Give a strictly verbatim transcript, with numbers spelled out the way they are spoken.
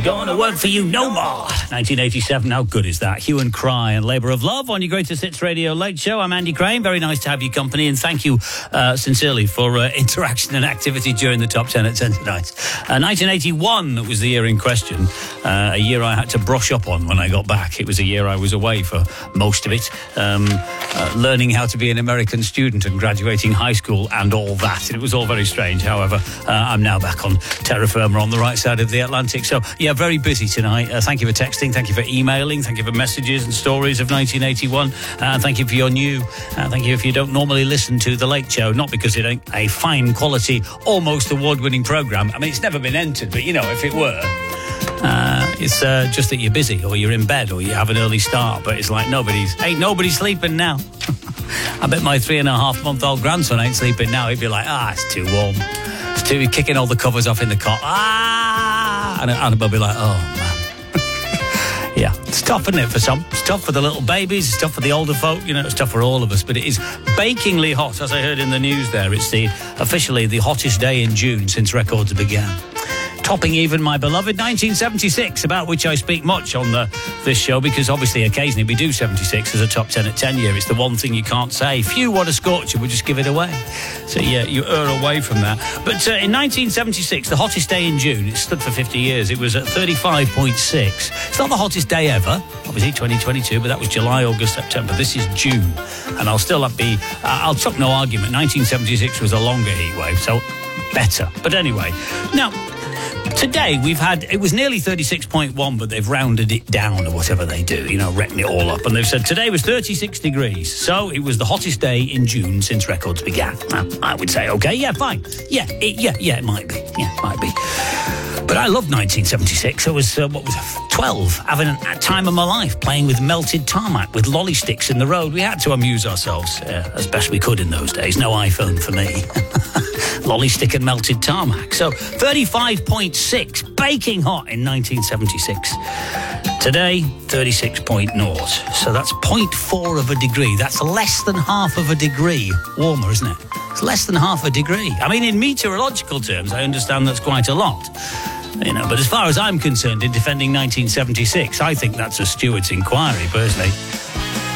Gonna work for you no more. nineteen eighty-seven, how good is that? Hue and Cry and Labour of Love on your Greatest Hits Radio Late Show. I'm Andy Crane. Very nice to have your company, and thank you uh, sincerely for uh, interaction and activity during the top ten at ten tonight. Uh, nineteen eighty-one was the year in question, uh, a year I had to brush up on when I got back. It was a year I was away for most of it, um, uh, learning how to be an American student and graduating high school and all that. It was all very strange. However, uh, I'm now back on terra firma on the right side of the Atlantic. So, yeah, very busy tonight. Uh, thank you for texting. Thank you for emailing. Thank you for messages and stories of nineteen eighty-one. Uh, thank you for your new. Uh, thank you if you don't normally listen to The Late Show. Not because it ain't a fine quality, almost award-winning programme. I mean, it's never been entered, but, you know, if it were... Uh, it's uh, just that you're busy or you're in bed or you have an early start, but it's like nobody's... Ain't nobody sleeping now. I bet my three and a half month old grandson ain't sleeping now. He'd be like, ah, it's too warm. It's too... Kicking all the covers off in the cot. Ah! And I'd be like, oh, man. Yeah, it's tough, isn't it, for some? It's tough for the little babies, it's tough for the older folk, you know, it's tough for all of us, but it is bakingly hot, as I heard in the news there. It's the officially the hottest day in June since records began. Topping even my beloved nineteen seventy-six, about which I speak much on the, this show, because obviously occasionally we do seventy-six as a top ten at ten year. It's the one thing you can't say. Phew, what a scorcher, we'll just give it away. So yeah, you err away from that. But uh, in nineteen seventy-six, the hottest day in June, it stood for fifty years, it was at thirty-five point six. It's not the hottest day ever, obviously twenty twenty-two, but that was July, August, September. This is June, and I'll still be, uh, I'll chuck no argument. nineteen seventy-six was a longer heat wave, so better. But anyway, now... Today, we've had, it was nearly thirty-six point one, but they've rounded it down or whatever they do, you know, reckon it all up. And they've said today was thirty-six degrees. So it was the hottest day in June since records began. Now, I would say, okay, yeah, fine. Yeah, it, yeah, yeah, it might be. Yeah, it might be. But I loved nineteen seventy-six. I was, uh, what was it, twelve, having a time of my life, playing with melted tarmac, with lolly sticks in the road. We had to amuse ourselves uh, as best we could in those days. No iPhone for me. Lolly stick and melted tarmac. So thirty-five point six, baking hot in nineteen seventy-six. Today, thirty-six point zero. So that's zero point four of a degree. That's less than half of a degree warmer, isn't it? It's less than half a degree. I mean, in meteorological terms, I understand that's quite a lot. You know, but as far as I'm concerned, in defending nineteen seventy-six, I think that's a steward's inquiry, personally.